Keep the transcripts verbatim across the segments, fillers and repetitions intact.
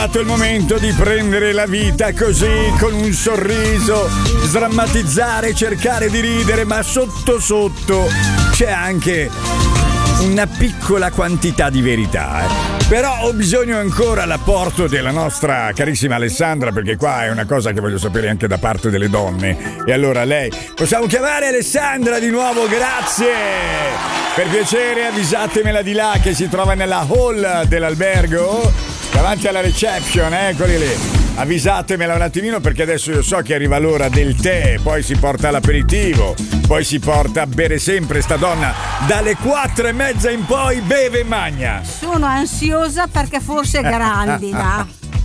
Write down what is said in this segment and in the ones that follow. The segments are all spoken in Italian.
È il momento di prendere la vita così, con un sorriso, sdrammatizzare, cercare di ridere, ma sotto sotto c'è anche una piccola quantità di verità, eh. Però ho bisogno ancora l'apporto della nostra carissima Alessandra, perché qua è una cosa che voglio sapere anche da parte delle donne. E allora lei, possiamo chiamare Alessandra di nuovo? Grazie! Per piacere avvisatemela di là, che si trova nella hall dell'albergo, davanti alla reception, eh, eccoli lì. Avvisatemela un attimino, perché adesso io so che arriva l'ora del tè, poi si porta l'aperitivo, poi si porta a bere sempre. Sta donna dalle quattro e mezza in poi beve e magna. Sono ansiosa perché forse è grandina.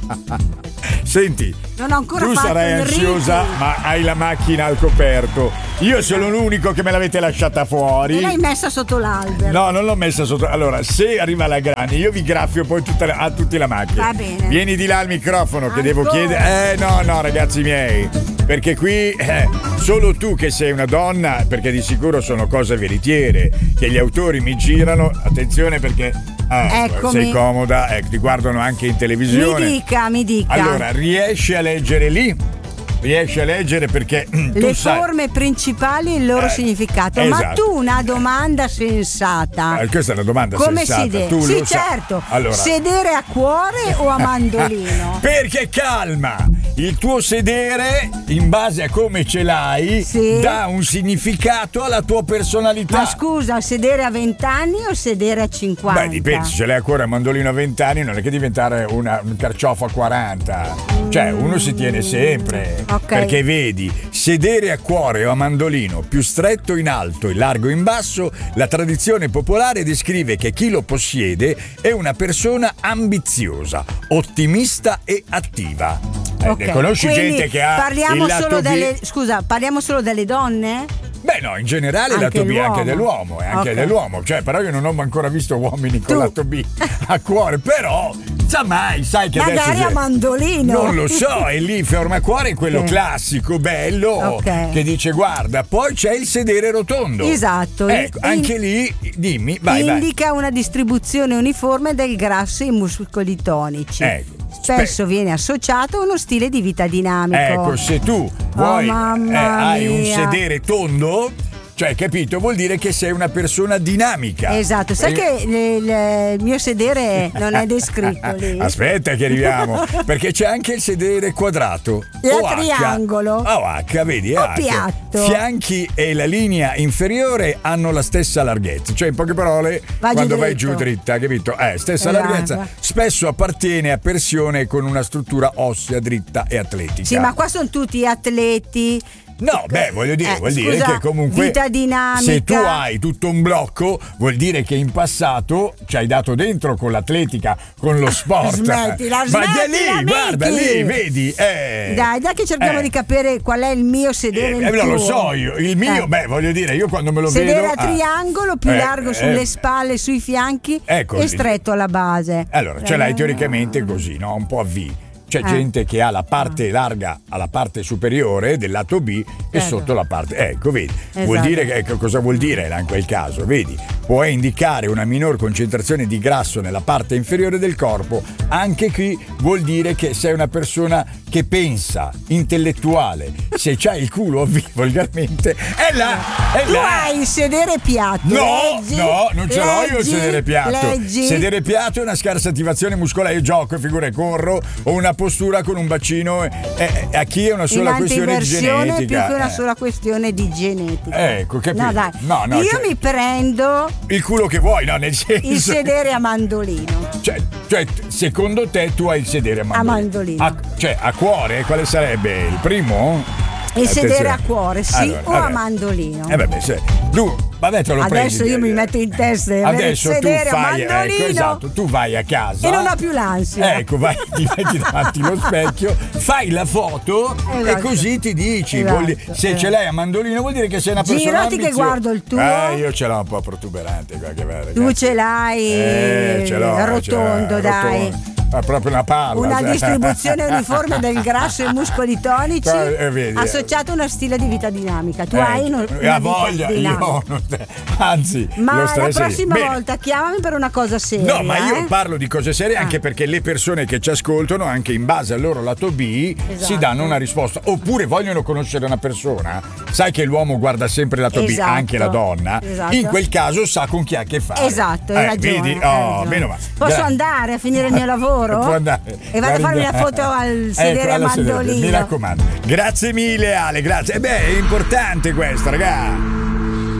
Senti, non ho ancora tu fatto sarai il ansiosa, rito. ma hai la macchina al coperto. Io sono l'unico che me l'avete lasciata fuori. E l'hai messa sotto l'albero. No, non l'ho messa sotto. Allora, se arriva la grande, io vi graffio poi tutta, a tutti la macchina. Va bene. Vieni di là al microfono, che Ancora? devo chiedere. Eh no, no, ragazzi miei. Perché qui eh, solo tu che sei una donna, perché di sicuro sono cose veritiere, che gli autori mi girano. Attenzione, perché ah, sei comoda, eh, ti guardano anche in televisione. Mi dica, mi dica. Allora, riesci a leggere lì? Riesci a leggere, perché le tu sai, forme principali e il loro eh, significato. esatto. Ma tu una domanda sensata. Eh, questa è una domanda come sensata. si deve? Tu Sì, lo sai. certo. Allora. Sedere a cuore o a mandolino? Perché calma, il tuo sedere, in base a come ce l'hai, sì, dà un significato alla tua personalità. Ma scusa, sedere a venti anni o sedere a cinquanta? Beh, dipende, se ce l'hai a cuore a mandolino a venti anni, non è che diventare una, un carciofo a quaranta. Mm. Cioè, uno si tiene sempre. Okay. Perché vedi, sedere a cuore o a mandolino, più stretto in alto e largo in basso, la tradizione popolare descrive che chi lo possiede è una persona ambiziosa, ottimista e attiva. Eh, okay. Ne conosci Quindi gente che ha parliamo il lato solo B? Delle, scusa, parliamo solo delle donne? Beh no, in generale il anche lato B è l'uomo. anche dell'uomo, è anche Okay. dell'uomo, cioè però io non ho ancora visto uomini con Tu. lato B a cuore, però sa mai, sai che magari adesso a mandolino. non lo so, e lì ferma cuore è quello Okay. classico, bello, Okay. che dice guarda, poi c'è il sedere rotondo. Esatto. Ecco, In- anche lì, dimmi, vai, indica una distribuzione uniforme del grasso e i muscoli tonici. Ecco. Spesso Spe- viene associato a uno stile di vita dinamico. Ecco, se tu vuoi, Oh, mamma eh, hai un mia. sedere tondo, cioè, capito, vuol dire che sei una persona dinamica. Esatto, sai Eh, che il, il mio sedere non è descritto lì? Aspetta che arriviamo, perché c'è anche il sedere quadrato E o a H. triangolo. O H, vedi, O H. piatto. Fianchi e la linea inferiore hanno la stessa larghezza, cioè in poche parole Vai giù quando vai dritto. giù dritta, capito? Eh, stessa Esatto. larghezza. Spesso appartiene a persone con una struttura ossea dritta e atletica. Sì, ma qua sono tutti atleti. No, beh, voglio dire, Eh, vuol dire scusa, che comunque vita dinamica. se tu hai tutto un blocco, vuol dire che in passato ci hai dato dentro con l'atletica, con lo sport. Smettila, Ma da smettila, lì, guarda, Miki. lì, vedi? Eh, Dai, dai che cerchiamo eh. di capire qual è il mio sedere e Eh, il non lo tuo. so io, il mio, Eh. beh, voglio dire, io quando me lo Sedere vedo a triangolo, più eh, largo eh, sulle spalle, sui fianchi è così. e stretto alla base. Allora, ce l'hai teoricamente così, no? Un po' a V. C'è Eh. gente che ha la parte larga alla parte superiore del lato B e Certo. sotto la parte. Ecco, vedi. Vuol Esatto. dire che ecco, cosa vuol dire in quel caso? Vedi, può indicare una minor concentrazione di grasso nella parte inferiore del corpo. Anche qui vuol dire che sei una persona che pensa, intellettuale. Se c'hai il culo a V, volgarmente, è là, è Tu là. hai il sedere piatto. No, leggi, no, non ce l'ho io il leggi, sedere piatto. Leggi. Sedere piatto è una scarsa attivazione muscolare. Io gioco, figura, e corro, ho una postura con un bacino. E, e- a chi è una sola in questione di antiversione genetica. più che una eh. sola questione di genetica. Ecco, capito? No, dai. No, no, Io cioè- mi prendo Il culo che vuoi, no? Nel senso. il sedere a mandolino. Cioè, cioè, secondo te tu hai il sedere a mandolino. A mandolino. A- cioè, a cuore, quale sarebbe? Il primo? Il sedere Attenzione. a cuore, sì, Allora, o a vabbè. mandolino. Eh vabbè, se, tu, vabbè, te lo Adesso prendi. io mi metto in testa di avere il Adesso tu sedere a fai, mandolino. ecco, esatto, tu vai a casa E non ho più l'ansia. Ecco, vai, ti metti davanti allo specchio, fai la foto Esatto. e così ti dici. Esatto, vuol dire- se esatto. ce l'hai a mandolino vuol dire che sei una persona Girati che ambiziosa. guardo il tuo. Eh, io ce l'ho un po' protuberante qua, che va, Tu ragazzi. ce l'hai Eh, ce l'ho, rotondo, ce l'ho, dai. rotondo. è proprio una palla. Una cioè. distribuzione uniforme del grasso e muscoli tonici Eh, vedi. associato a uno stile di vita dinamica. Tu Eh, hai una, una ha vita voglia, dinamica. io non te- anzi, lo Ma la stress è- prossima Bene. volta chiamami per una cosa seria. No, ma io eh? parlo di cose serie anche Ah. perché le persone che ci ascoltano, anche in base al loro lato B, Esatto. si danno una risposta. Oppure vogliono conoscere una persona, sai che l'uomo guarda sempre il lato B, Esatto. anche la donna. Esatto. In quel caso sa con chi ha a che fare. Esatto, hai Eh, ragione. Vedi? hai Oh, ragione. meno male. Posso Gra- andare a finire il mio lavoro? Può andare. E vado a farmi la foto al sedere Ecco, a alla sedere, mandolino. Mi raccomando. Grazie mille Ale, grazie. E beh, è importante questa, ragazzi.